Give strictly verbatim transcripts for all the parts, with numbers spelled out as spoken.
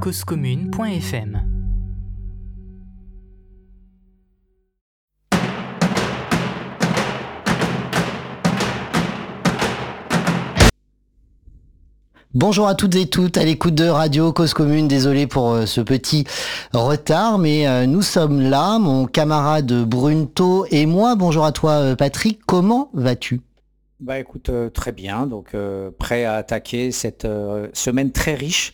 cause commune point f m. Bonjour à toutes et toutes à l'écoute de Radio Cause Commune. Désolé pour euh, ce petit retard, mais euh, nous sommes là, mon camarade Brunto et moi. Bonjour à toi euh, Patrick, comment vas-tu ? Bah écoute, euh, très bien, donc euh, prêt à attaquer cette euh, semaine très riche,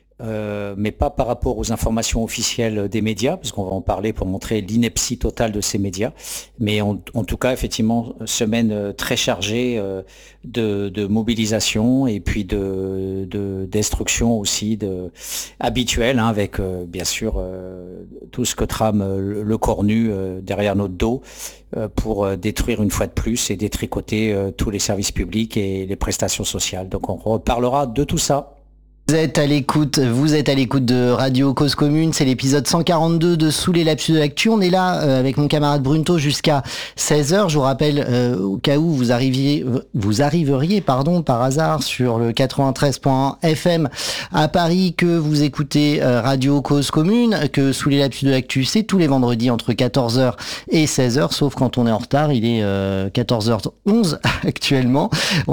euh, mais pas par rapport aux informations officielles des médias, parce qu'on va en parler pour montrer l'ineptie totale de ces médias, mais en, en tout cas, effectivement, semaine euh, très chargée euh, de, de mobilisation et puis de, de destruction aussi de, habituelle, hein, avec euh, bien sûr euh, tout ce que trame euh, le cornu euh, derrière notre dos, pour détruire une fois de plus et détricoter tous les services publics et les prestations sociales. Donc on reparlera de tout ça. Vous êtes à l'écoute, vous êtes à l'écoute de Radio Cause Commune, c'est l'épisode cent quarante-deux de Sous les lapsus de l'actu. On est là euh, avec mon camarade Brunto jusqu'à seize heures. Je vous rappelle, euh, au cas où vous arriviez, vous arriveriez, pardon, par hasard sur le quatre-vingt-treize point un F M à Paris, que vous écoutez euh, Radio Cause Commune, que Sous les lapsus de l'actu, c'est tous les vendredis entre quatorze heures et seize heures, sauf quand on est en retard, il est euh, quatorze heures onze actuellement.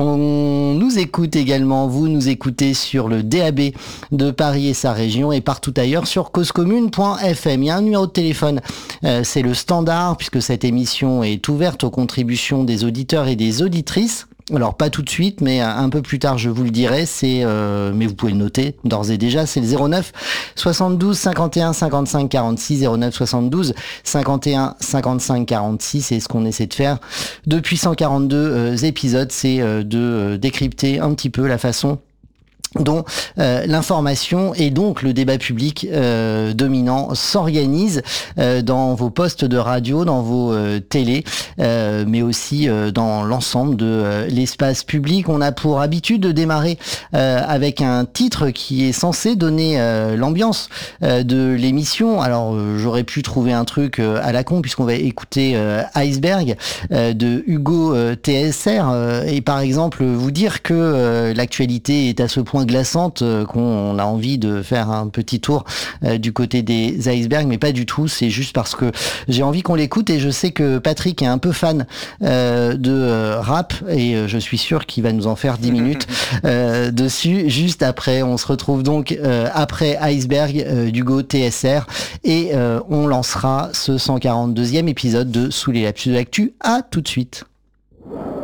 On nous écoute également, vous nous écoutez sur le D A B de Paris et sa région et partout ailleurs sur cause commune point f m. Il y a un numéro de téléphone, euh, c'est le standard, puisque cette émission est ouverte aux contributions des auditeurs et des auditrices. Alors pas tout de suite, mais un peu plus tard je vous le dirai, c'est euh, mais vous pouvez le noter d'ores et déjà, c'est le zéro neuf soixante-douze cinquante et un cinquante-cinq quarante-six, zéro neuf soixante-douze cinquante et un cinquante-cinq quarante-six. C'est ce qu'on essaie de faire depuis cent quarante-deux euh, épisodes, c'est euh, de euh, décrypter un petit peu la façon dont euh, l'information et donc le débat public euh, dominant s'organise euh, dans vos postes de radio, dans vos euh, télés, euh, mais aussi euh, dans l'ensemble de euh, l'espace public. On a pour habitude de démarrer euh, avec un titre qui est censé donner euh, l'ambiance euh, de l'émission. Alors euh, j'aurais pu trouver un truc euh, à la con, puisqu'on va écouter euh, Iceberg euh, de Hugo euh, T S R euh, et par exemple vous dire que euh, l'actualité est à ce point glaçante euh, qu'on a envie de faire un petit tour euh, du côté des icebergs, mais pas du tout, c'est juste parce que j'ai envie qu'on l'écoute et je sais que Patrick est un peu fan euh, de euh, rap et euh, je suis sûr qu'il va nous en faire dix minutes euh, dessus. Juste après, on se retrouve donc euh, après Iceberg euh, d'Hugo T S R et euh, on lancera ce cent quarante-deuxième épisode de Sous les lapsus de l'actu. À tout de suite.